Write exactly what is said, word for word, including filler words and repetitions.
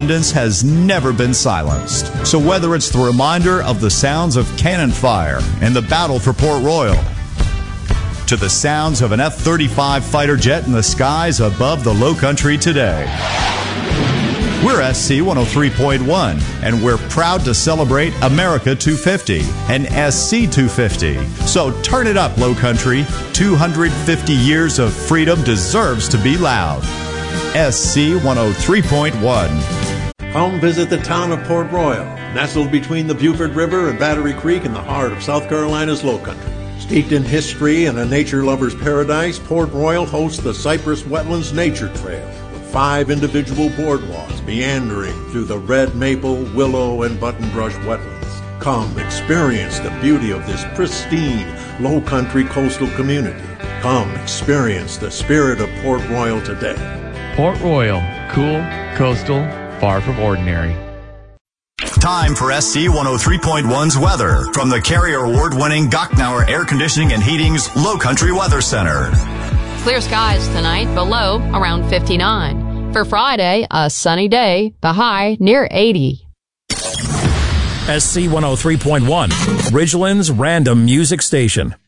Independence has never been silenced. So whether it's the reminder of the sounds of cannon fire and the battle for Port Royal, to the sounds of an F thirty-five fighter jet in the skies above the Low Country today, we're S C one oh three point one, and we're proud to celebrate America two fifty and S C two fifty. So turn it up, Low Country. two hundred fifty years of freedom deserves to be loud. S C one oh three point one. Come visit the town of Port Royal, nestled between the Buford River and Battery Creek in the heart of South Carolina's Low Country. Steeped in history and a nature lover's paradise, Port Royal hosts the Cypress Wetlands Nature Trail, with five individual boardwalks meandering through the red maple, willow, and buttonbrush wetlands. Come experience the beauty of this pristine, low country coastal community. Come experience the spirit of Port Royal today. Port Royal, cool, coastal, far from ordinary. Time for S C one oh three point one's weather from the Carrier Award-winning Gochnauer Air Conditioning and Heating's Low Country Weather Center. Clear skies tonight, the low around fifty-nine. For Friday, a sunny day, the high near eighty. S C one oh three point one, Ridgeland's Random Music Station.